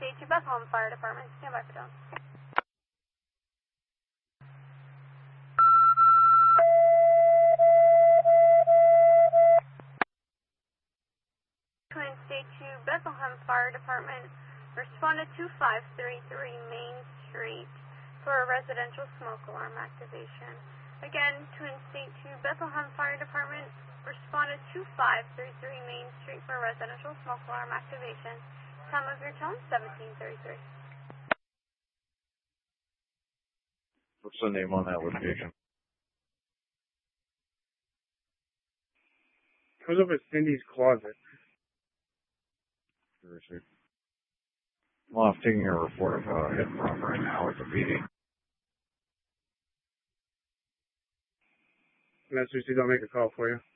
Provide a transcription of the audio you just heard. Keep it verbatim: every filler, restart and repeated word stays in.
State two Bethlehem Fire Department. Stand by for tone. Twin State two Bethlehem Fire Department. Responded to five thirty-three Main Street for a residential smoke alarm activation. Again, Twin State two Bethlehem Fire Department responded to five thirty-three Main Street for a residential smoke alarm activation. Time of your tone, seventeen thirty-three. What's the name on that location? Comes up as Cindy's Closet. Well, I'm taking a report of uh, hit and run right now at the meeting. And that's what I'll make a call for you.